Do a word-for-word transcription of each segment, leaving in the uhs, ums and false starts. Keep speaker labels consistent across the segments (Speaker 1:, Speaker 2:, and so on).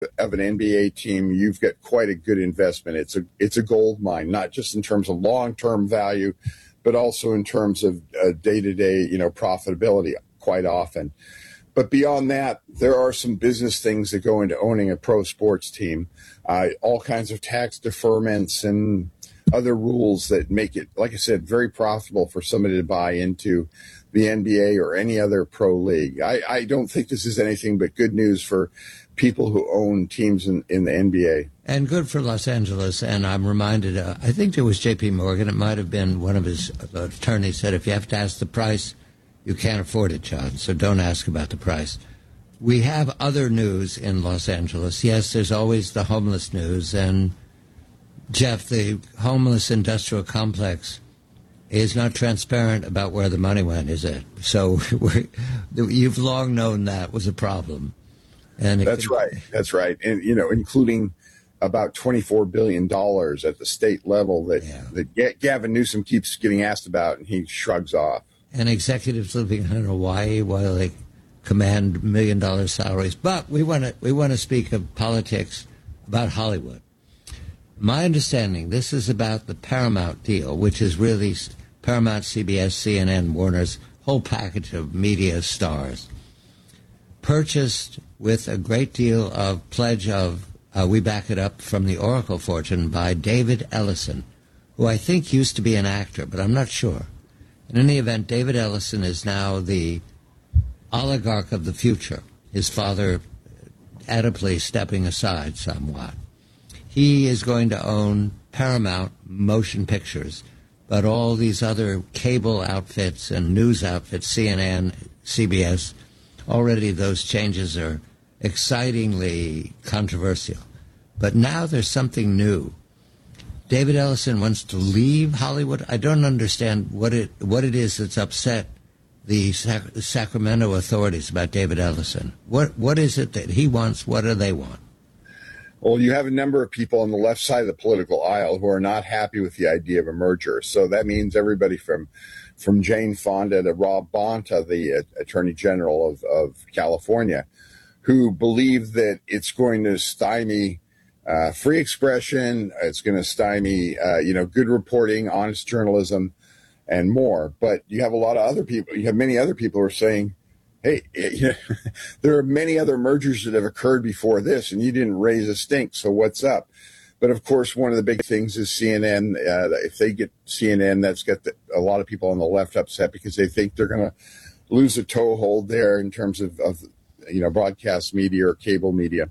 Speaker 1: of an N B A team, you've got quite a good investment. It's a it's a gold mine, not just in terms of long-term value, but also in terms of uh, day-to-day, you know, profitability quite often. But beyond that, there are some business things that go into owning a pro sports team, uh, all kinds of tax deferments and other rules that make it, like I said, very profitable for somebody to buy into the N B A or any other pro league. I, I don't think this is anything but good news for people who own teams in, in the N B A.
Speaker 2: And good for Los Angeles. And I'm reminded, uh, I think it was J P Morgan, it might have been one of his uh, attorneys said, if you have to ask the price, you can't afford it, John, so don't ask about the price. We have other news in Los Angeles. Yes, there's always the homeless news. And, Jeff, the homeless industrial complex is not transparent about where the money went, is it? So we're, you've long known that was a problem. And
Speaker 1: That's could, right. That's right. And, you know, including about twenty-four billion dollars at the state level that, yeah. that Gavin Newsom keeps getting asked about, and he shrugs off.
Speaker 2: And executives living in Hawaii while they command million dollar salaries. But we want to we want to speak of politics, about Hollywood. My understanding, this is about the Paramount deal, which is really Paramount, C B S, C N N, Warner's whole package of media stars, purchased with a great deal of pledge of, uh, we back it up from the Oracle fortune, by David Ellison, who I think used to be an actor, but I'm not sure. In any event, David Ellison is now the oligarch of the future, his father adeptly stepping aside somewhat. He is going to own Paramount Motion Pictures, but all these other cable outfits and news outfits, C N N, C B S, already those changes are excitingly controversial. But now there's something new. David Ellison wants to leave Hollywood. I don't understand what it what it is that's upset the Sac- Sacramento authorities about David Ellison. What what is it that he wants? What do they want?
Speaker 1: Well, you have a number of people on the left side of the political aisle who are not happy with the idea of a merger. So that means everybody from from Jane Fonda to Rob Bonta, the uh, Attorney General of, of California, who believe that it's going to stymie uh, free expression, it's going to stymie, uh, you know, good reporting, honest journalism, and more. But you have a lot of other people, you have many other people who are saying, hey, you know, there are many other mergers that have occurred before this, and you didn't raise a stink, so what's up? But, of course, one of the big things is C N N. Uh, if they get C N N, that's got the, a lot of people on the left upset because they think they're going to lose a toehold there in terms of, of, you know, broadcast media or cable media.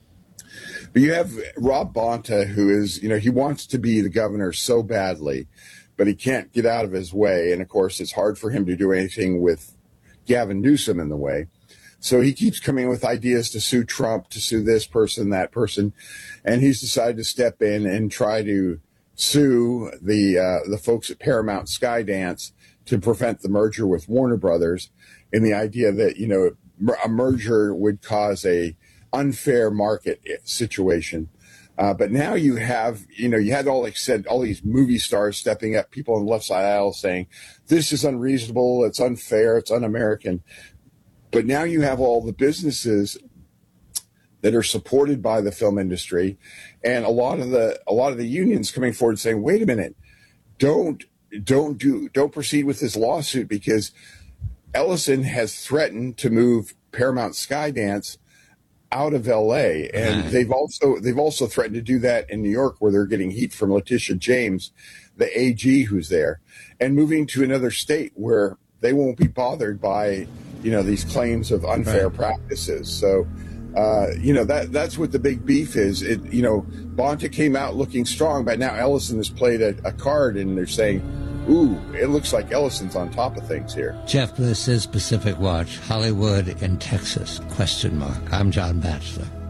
Speaker 1: But you have Rob Bonta, who is, you know, he wants to be the governor so badly, but he can't get out of his way. And, of course, it's hard for him to do anything with Gavin Newsom in the way. So he keeps coming with ideas to sue Trump, to sue this person, that person. And he's decided to step in and try to sue the uh, the folks at Paramount Skydance to prevent the merger with Warner Brothers, in the idea that, you know, a merger would cause a unfair market situation. Uh, but now you have, you know, you had all, like said, all these movie stars stepping up, people on the left side of the aisle saying, this is unreasonable, it's unfair, it's un-American. But now you have all the businesses that are supported by the film industry, and a lot of the a lot of the unions coming forward saying, wait a minute, don't don't do don't proceed with this lawsuit, because Ellison has threatened to move Paramount Skydance out of L A, and they've also they've also threatened to do that in New York, where they're getting heat from Letitia James, the A G who's there, and moving to another state where they won't be bothered by, you know, these claims of unfair right. practices. So, uh, you know, that that's what the big beef is. It, you know, Bonta came out looking strong, but now Ellison has played a, a card, and they're saying, ooh, it looks like Ellison's on top of things here.
Speaker 2: Jeff, this is Pacific Watch, Hollywood in Texas, question mark. I'm John Batchelor.